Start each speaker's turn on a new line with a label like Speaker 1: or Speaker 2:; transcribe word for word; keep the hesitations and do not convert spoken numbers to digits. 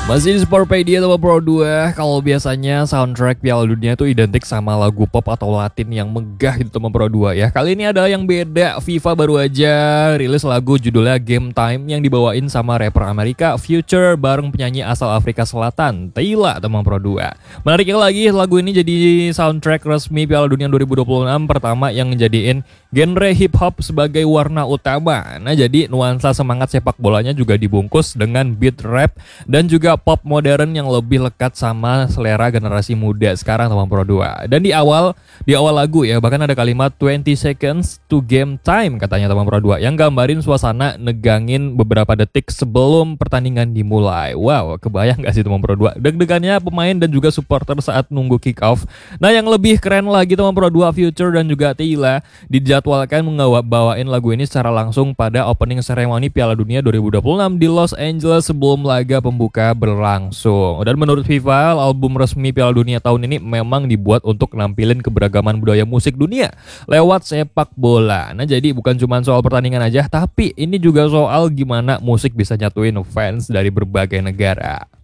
Speaker 1: Masih di Sportpedia Teman Pro dua. Kalau biasanya soundtrack Piala Dunia itu identik sama lagu pop atau Latin yang megah gitu Teman Pro dua ya. Kali ini ada yang beda. FIFA baru aja rilis lagu judulnya Game Time yang dibawain sama rapper Amerika Future bareng penyanyi asal Afrika Selatan Tyla Teman Pro dua. Menariknya lagi, lagu ini jadi soundtrack resmi Piala Dunia dua ribu dua puluh enam pertama yang ngejadiin genre hip hop sebagai warna utama. Nah, jadi nuansa semangat sepak bolanya juga dibungkus dengan beat rap dan juga pop modern yang lebih lekat sama selera generasi muda sekarang Teman Pro dua. Dan di awal di awal lagu ya, bahkan ada kalimat twenty seconds to game time katanya Teman Pro dua yang gambarin suasana negangin beberapa detik sebelum pertandingan dimulai. Wow, kebayang gak sih Teman Pro dua? Deg-degannya pemain dan juga supporter saat nunggu kick off. Nah, yang lebih keren lagi Teman Pro dua, Future dan juga Tyla dijadwalkan bawain lagu ini secara langsung pada opening ceremony Piala Dunia dua ribu dua puluh enam di Los Angeles sebelum laga pembuka berlangsung. Dan menurut FIFA, album resmi Piala Dunia tahun ini memang dibuat untuk nampilin keberagaman budaya musik dunia lewat sepak bola. Nah, jadi bukan cuma soal pertandingan aja, tapi ini juga soal gimana musik bisa nyatuin fans dari berbagai negara.